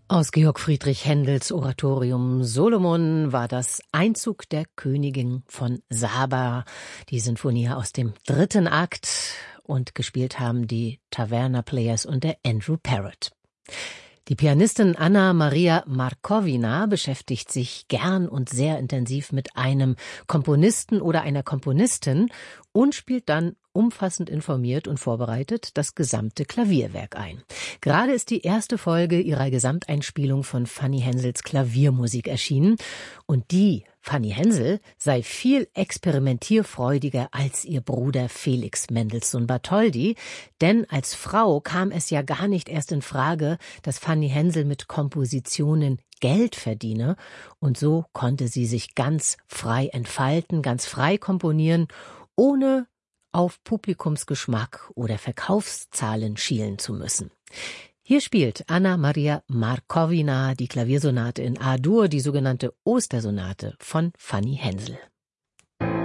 Aus Georg Friedrich Händels Oratorium Solomon war das Einzug der Königin von Saba, die Sinfonie aus dem 3. Akt, und gespielt haben die Taverna Players und der Andrew Parrott. Die Pianistin Anna Maria Markovina beschäftigt sich gern und sehr intensiv mit einem Komponisten oder einer Komponistin und spielt dann umfassend informiert und vorbereitet das gesamte Klavierwerk ein. Gerade ist die erste Folge ihrer Gesamteinspielung von Fanny Hensels Klaviermusik erschienen, und die Fanny Hensel sei viel experimentierfreudiger als ihr Bruder Felix Mendelssohn Bartholdy, denn als Frau kam es ja gar nicht erst in Frage, dass Fanny Hensel mit Kompositionen Geld verdiene, und so konnte sie sich ganz frei entfalten, ganz frei komponieren, ohne auf Publikumsgeschmack oder Verkaufszahlen schielen zu müssen. Hier spielt Anna Maria Markovina die Klaviersonate in A-Dur, die sogenannte Ostersonate von Fanny Hensel.